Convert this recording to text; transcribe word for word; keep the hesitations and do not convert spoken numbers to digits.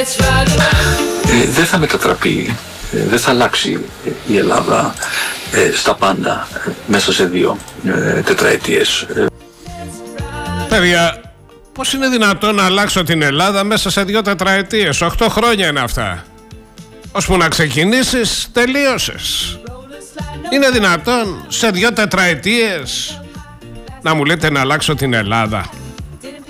Ε, δεν θα μετατραπεί, ε, δεν θα αλλάξει η Ελλάδα ε, στα πάντα ε, μέσα σε δύο ε, τετραετίες. Παιδιά, πώς είναι δυνατόν να αλλάξω την Ελλάδα μέσα σε δύο τετραετίες? Οχτώ χρόνια είναι αυτά. Ώσπου να ξεκινήσεις, τελείωσες. Είναι δυνατόν σε δύο τετραετίες να μου λέτε να αλλάξω την Ελλάδα?